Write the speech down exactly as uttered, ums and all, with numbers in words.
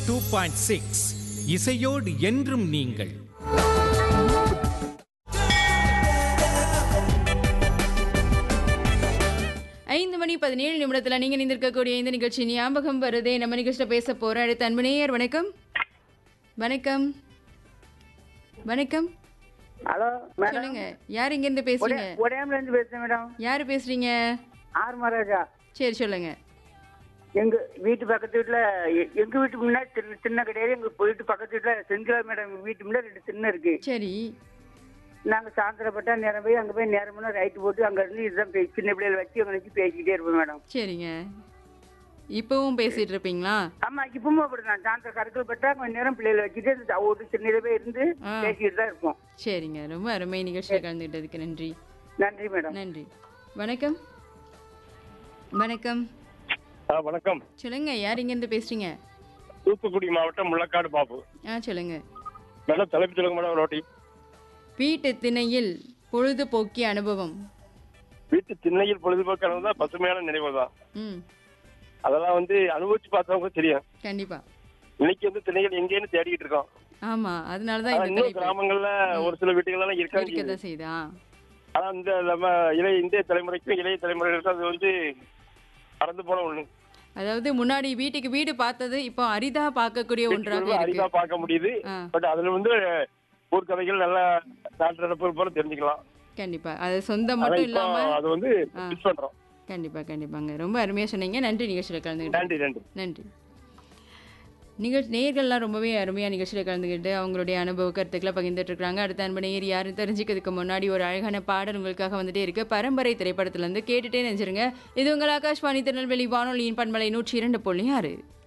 Two point six இசையோடு என்றும் நீங்கள். ஐந்து மணி பதினேழு நிமிடத்துல நீங்க நிந்திருக்கக்கூடிய இந்த நிகழ்ச்சி ஞாபகம் வருதே. நம்ம நிகழ்ச்சியில பேச போற அடுத்த அன்பு நேயர். வணக்கம் வணக்கம் வணக்கம். ஹலோ மேடம், சொல்லுங்க, யார் இங்க இருந்து பேசுறீங்க? உடையாமல இருந்து பேசுறேன் மேடம். யாரு பேசுறீங்க? ஆர் மகாராஜா. சரி சொல்லுங்க. எங்க வீட்டு பக்கத்து வீட்டுல எ- எங்க வீட்டு முன்னாடி சின்ன சின்ன கிடையாது. எங்க வீட்டு பக்கத்து வீட்டுல செந்திலா மேடம் எங்க வீட்டு முன்னாடி ரெண்டு சின்ன இருக்கு. சரி நாங்க சாயந்தரப்பட்டா நேரம் போய் அங்க போய் நேரம் ரைட்டு போட்டு அங்க இருந்து இதுதான் பே- சின்ன பிள்ளைகளை வச்சு அங்க வச்சு பேசிக்கிட்டே இருப்போம் மேடம். சரிங்க. இப்பவும் பேசிட்டு இருப்பீங்களா? ஆமா, இப்பவும் அப்படிதான். சாயந்தரம் கருக்கள் பட்டா கொஞ்ச நேரம் பிள்ளைகளை வச்சுட்டு ஒரு சின்ன போய் இருந்து ஆ. பேசிக்கிட்டு தான் இருப்போம். சரிங்க, ரொம்ப அருமை. நிகழ்ச்சியில் கலந்துக்கிட்டதுக்கு நன்றி. நன்றி மேடம். நன்றி. வணக்கம் வணக்கம். ஆ, வணக்கம். சொல்லுங்க, யார் இங்க இருந்து பேசுறீங்க? தூத்துக்குடி மாவட்டம் முள்ளக்காடு பாபு. ஆ சொல்லுங்க. மேடம் தலைப்பு சொல்லுங்க மேடம். ரோட்டி வீட்டு திணையில் பொழுதுபோக்கிய அனுபவம். வீட்டு திண்ணையில் பொழுதுபோக்கானது தான் பசுமையான நினைவு தான். ம் அதெல்லாம் வந்து அனுபவிச்சு பார்த்தவங்க தெரியும். கண்டிப்பா. இன்னைக்கு வந்து திணைகள் எங்கேன்னு தேடிக்கிட்டு இருக்கோம். ஆமா, அதனாலதான் ஆனா இந்த இன்னும் தலைப்பு கிராமங்கள்ல ஒரு சில வீட்டுகள்லாம் இருக்காங்க. இருக்கதான் செய்தா. ஆனா இந்த நம்ம இளைய இந்திய தலைமுறைக்கும் இளைய தலைமுறைகளுக்கும் அது வந்து மறந்து போன ஒண்ணு. அதாவது முன்னாடி வீட்டுக்கு வீடு பார்த்தது இப்போ அரிதா பார்க்கக்கூடிய ஒன்றாக வீட்டுக்கு அரிதா இருக்கு. பார்க்க முடியுது. ஆ. பட் அதுல வந்து ஊர்க்கதைகள் நல்ல நாட்டு நடப்பு போல தெரிஞ்சுக்கலாம். கண்டிப்பா, அது சொந்தம் ஆனா மட்டும் இப்போ இல்லாம. அது வந்து ஆ. மிஸ் பண்றோம். கண்டிப்பா கண்டிப்பாங்க, ரொம்ப அருமையா சொன்னீங்க. நன்றி நிகழ்ச்சியில் கலந்துக்கிட்டு. நன்றி நன்றி நன்றி. நிகழ்ச்சி நேயர்கள்லாம் ரொம்பவே அருமையாக நிகழ்ச்சியில் கலந்துக்கிட்டு அவங்களுடைய அனுபவ கருத்துக்களை பகிர்ந்துட்டு இருக்காங்க. அடுத்த அன்பு நேயர் யாருன்னு தெரிஞ்சுக்கிறதுக்கு முன்னாடி ஒரு அழகான பாடல் உங்களுக்காக வந்துட்டே இருக்கு. பரம்பரை திரைப்படத்துல இருந்து கேட்டுட்டே நினைச்சிருங்க. இது உங்கள் ஆகாஷ்வாணி திருநெல்வேலி வானொலியின் பண்பலை நூற்றி இரண்டு புள்ளி ஆறு.